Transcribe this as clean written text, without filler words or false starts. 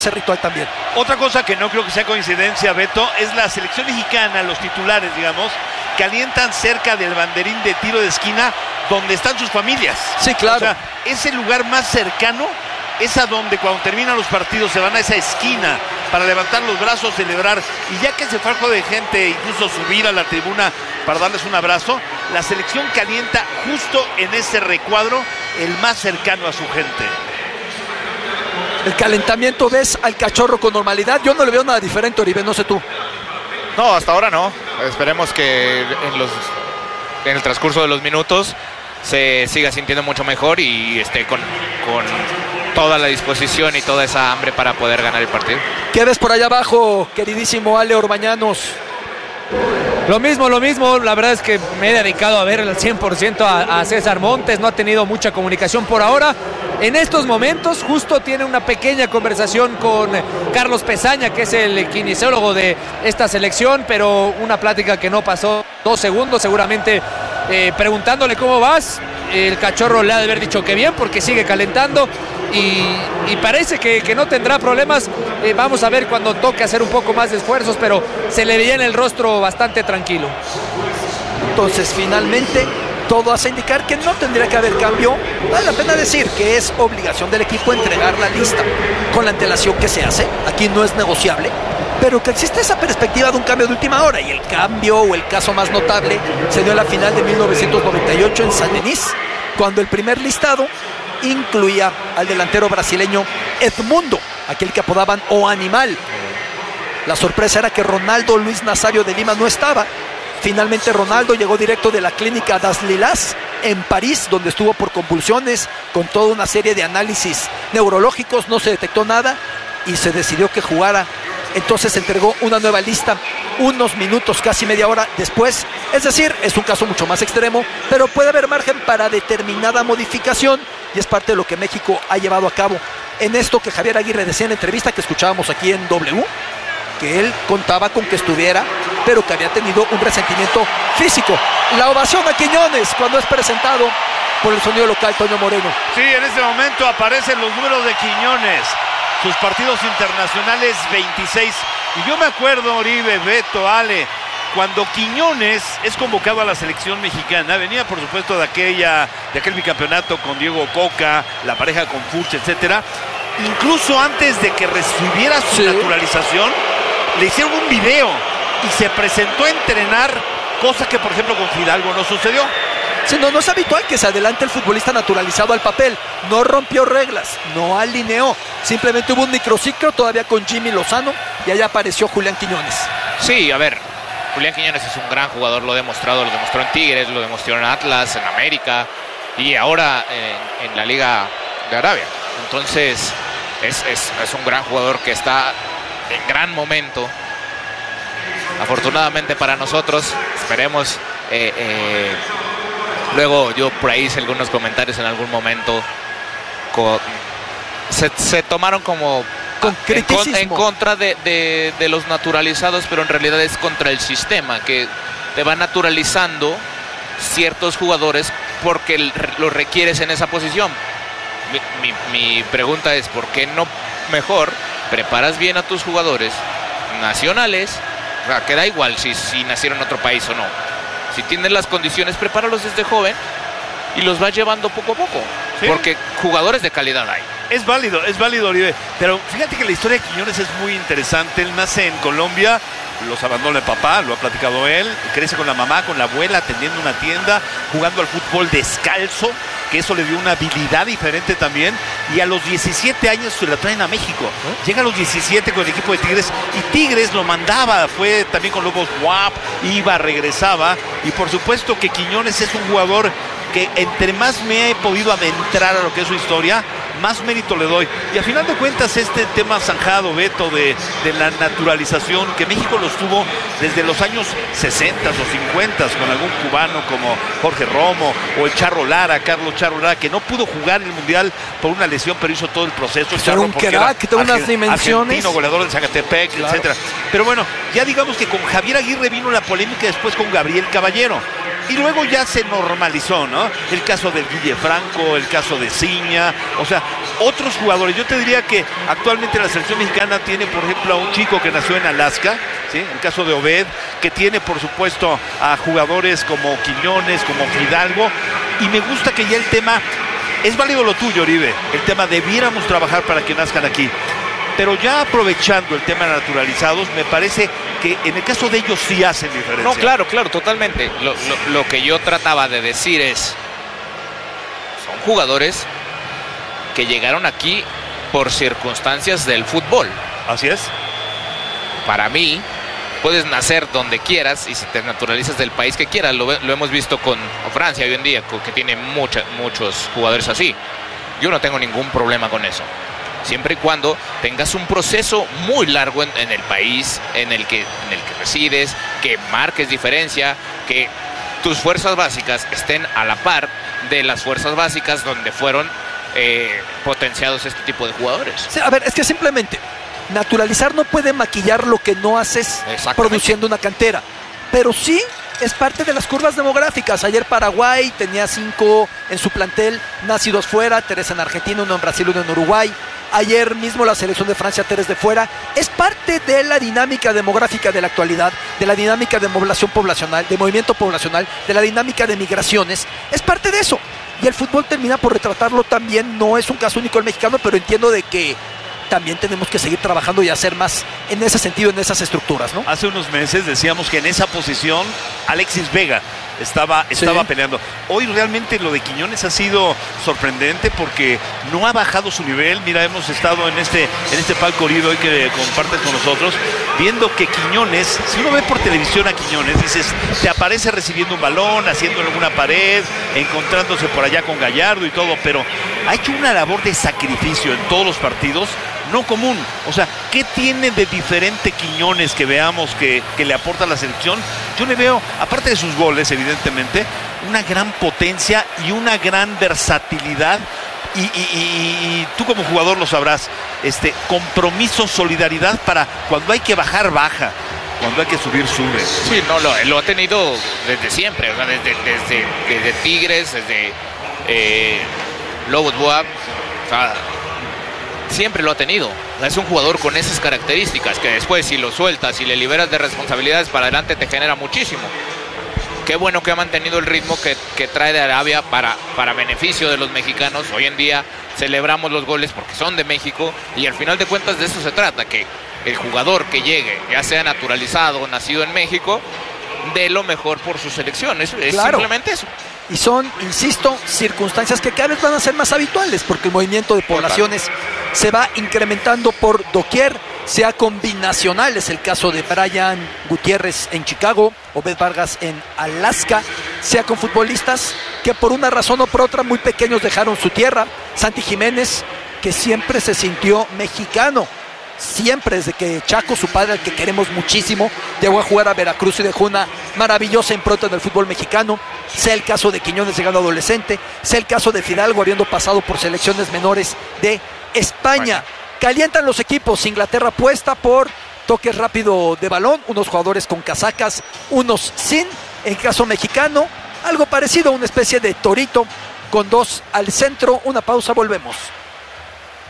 ese ritual también. Otra cosa que no creo que sea coincidencia, Beto, es la selección mexicana, los titulares, digamos, calientan cerca del banderín de tiro de esquina donde están sus familias. Sí, claro. O sea, ese lugar más cercano es a donde cuando terminan los partidos se van a esa esquina para levantar los brazos, celebrar, y ya que se fue algo de gente, incluso subir a la tribuna para darles un abrazo, la selección calienta justo en ese recuadro, el más cercano a su gente. El calentamiento, ¿ves al Cachorro con normalidad? Yo no le veo nada diferente, Oribe, no sé tú. No, hasta ahora no. Esperemos que en el transcurso de los minutos se siga sintiendo mucho mejor y esté con toda la disposición y toda esa hambre para poder ganar el partido. ¿Qué ves por allá abajo, queridísimo Ale Orbañanos? Lo mismo, la verdad es que me he dedicado a ver al 100% a César Montes, no ha tenido mucha comunicación por ahora. En estos momentos justo tiene una pequeña conversación con Carlos Pesaña, que es el kinesiólogo de esta selección, pero una plática que no pasó 2 segundos, seguramente preguntándole cómo vas. El Cachorro le ha de haber dicho que bien, porque sigue calentando y parece que no tendrá problemas. Vamos a ver cuando toque hacer un poco más de esfuerzos, pero se le veía en el rostro bastante tranquilo. Entonces, finalmente, todo hace indicar que no tendría que haber cambio. Vale la pena decir que es obligación del equipo entregar la lista con la antelación que se hace. Aquí no es negociable, pero que existe esa perspectiva de un cambio de última hora, y el cambio o el caso más notable se dio en la final de 1998 en San Denis, cuando el primer listado incluía al delantero brasileño Edmundo, aquel que apodaban O Animal. La sorpresa era que Ronaldo Luis Nazario de Lima no estaba. Finalmente Ronaldo llegó directo de la clínica Das Lilas en París, donde estuvo por convulsiones, con toda una serie de análisis neurológicos, no se detectó nada y se decidió que jugara. Entonces se entregó una nueva lista unos minutos, casi media hora después. Es decir, es un caso mucho más extremo, pero puede haber margen para determinada modificación, y es parte de lo que México ha llevado a cabo. En esto que Javier Aguirre decía en la entrevista que escuchábamos aquí en W, que él contaba con que estuviera, pero que había tenido un resentimiento físico. La ovación a Quiñones cuando es presentado por el sonido local Toño Moreno. Sí, en este momento aparecen los números de Quiñones, sus partidos internacionales 26. Y yo me acuerdo, Oribe, Beto, Ale, cuando Quiñones es convocado a la selección mexicana, venía por supuesto de aquel bicampeonato con Diego Coca, la pareja con Furch, etcétera. Incluso antes de que recibiera su naturalización, le hicieron un video y se presentó a entrenar, cosa que por ejemplo con Fidalgo no sucedió. Sí, no es habitual que se adelante el futbolista naturalizado al papel. No rompió reglas, no alineó. Simplemente hubo un microciclo todavía con Jimmy Lozano y ahí apareció Julián Quiñones. Sí, a ver, Julián Quiñones es un gran jugador, lo demostró en Tigres, lo demostró en Atlas, en América y ahora en la Liga de Arabia. Entonces es un gran jugador que está en gran momento. Afortunadamente para nosotros, esperemos. Luego yo por ahí hice algunos comentarios en algún momento. Se tomaron como en contra de los naturalizados, pero en realidad es contra el sistema que te va naturalizando ciertos jugadores porque lo requieres en esa posición. Mi pregunta es, ¿por qué no mejor preparas bien a tus jugadores nacionales? O sea, que da igual si nacieron en otro país o no. Si tienen las condiciones, prepáralos desde joven y los vas llevando poco a poco. ¿Sí? Porque jugadores de calidad hay. Es válido, Oribe. Pero fíjate que la historia de Quiñones es muy interesante. Él nace en Colombia, los abandona el papá, lo ha platicado él. Crece con la mamá, con la abuela, atendiendo una tienda, jugando al fútbol descalzo, que eso le dio una habilidad diferente también. Y a los 17 años se la traen a México. Llega a los 17 con el equipo de Tigres y Tigres lo mandaba. Fue también con Lobos WAP, iba, regresaba. Y por supuesto que Quiñones es un jugador que entre más me he podido adentrar a lo que es su historia, más mérito le doy. Y a final de cuentas este tema zanjado, Beto, de la naturalización, que México los tuvo desde los años 60 o 50 con algún cubano como Jorge Romo o el Charro Lara, Carlos Charro Lara, que no pudo jugar el Mundial por una lesión, pero hizo todo el proceso. Era un crack, que tuvo unas dimensiones. Argentino, goleador de Zacatepec, claro, etcétera. Pero bueno, ya digamos que con Javier Aguirre vino la polémica después con Gabriel Caballero. Y luego ya se normalizó, ¿no? El caso de Guille Franco, el caso de Ciña, o sea, otros jugadores. Yo te diría que actualmente la selección mexicana tiene, por ejemplo, a un chico que nació en Alaska, ¿sí? El caso de Obed, que tiene, por supuesto, a jugadores como Quiñones, como Fidalgo, y me gusta que ya el tema, es válido lo tuyo, Oribe, el tema debiéramos trabajar para que nazcan aquí. Pero ya aprovechando el tema naturalizados, me parece que en el caso de ellos sí hacen diferencia. No, claro, totalmente. Lo que yo trataba de decir es, son jugadores que llegaron aquí por circunstancias del fútbol. Así es. Para mí, puedes nacer donde quieras y si te naturalizas del país que quieras. Lo hemos visto con Francia hoy en día, que tiene muchos jugadores así. Yo no tengo ningún problema con eso. Siempre y cuando tengas un proceso muy largo en el país en el que resides, que marques diferencia, que tus fuerzas básicas estén a la par de las fuerzas básicas donde fueron potenciados este tipo de jugadores. Sí, a ver, es que simplemente naturalizar no puede maquillar lo que no haces produciendo una cantera, pero sí es parte de las curvas demográficas. Ayer Paraguay tenía 5 en su plantel nacidos fuera, 3 en Argentina, 1 en Brasil, 1 en Uruguay. Ayer mismo la selección de Francia, 3 de fuera. Es parte de la dinámica demográfica de la actualidad, de la dinámica de población poblacional, de movimiento poblacional, de la dinámica de migraciones. Es parte de eso. Y el fútbol termina por retratarlo también. No es un caso único el mexicano, pero entiendo de que también tenemos que seguir trabajando y hacer más en ese sentido, en esas estructuras, ¿no? Hace unos meses decíamos que en esa posición Alexis Vega estaba peleando. Hoy realmente lo de Quiñones ha sido sorprendente porque no ha bajado su nivel. Mira, hemos estado en este palco Oribe hoy que compartes con nosotros, viendo que Quiñones, si uno ve por televisión a Quiñones, dices, te aparece recibiendo un balón, haciendo alguna pared, encontrándose por allá con Gallardo y todo, pero ha hecho una labor de sacrificio en todos los partidos no común. O sea, ¿qué tiene de diferente Quiñones que veamos que le aporta a la selección? Yo le veo, aparte de sus goles, evidentemente, una gran potencia y una gran versatilidad. Y tú como jugador lo sabrás, compromiso, solidaridad para cuando hay que bajar, baja. Cuando hay que subir, sube. Sí, no, lo ha tenido desde siempre, o sea, desde Tigres, desde Lobos Buap, o sea, siempre lo ha tenido. Es un jugador con esas características que después si lo sueltas y le liberas de responsabilidades para adelante te genera muchísimo. Qué bueno que ha mantenido el ritmo que trae de Arabia para beneficio de los mexicanos. Hoy en día celebramos los goles porque son de México y al final de cuentas de eso se trata, que el jugador que llegue, ya sea naturalizado o nacido en México, dé lo mejor por su selección. Es claro. Simplemente eso. Y son, insisto, circunstancias que cada vez van a ser más habituales porque el movimiento de poblaciones se va incrementando por doquier, sea combinacional, es el caso de Brian Gutiérrez en Chicago, Obed Vargas en Alaska, sea con futbolistas que por una razón o por otra muy pequeños dejaron su tierra. Santi Jiménez, que siempre se sintió mexicano, siempre desde que Chaco, su padre, al que queremos muchísimo, llegó a jugar a Veracruz y dejó una maravillosa impronta en el fútbol mexicano. Sea el caso de Quiñones llegando adolescente, sea el caso de Fidalgo habiendo pasado por selecciones menores de España. Calientan los equipos. Inglaterra apuesta por toques rápido de balón, unos jugadores con casacas, unos sin. En caso mexicano, algo parecido a una especie de torito con 2 al centro. Una pausa, volvemos.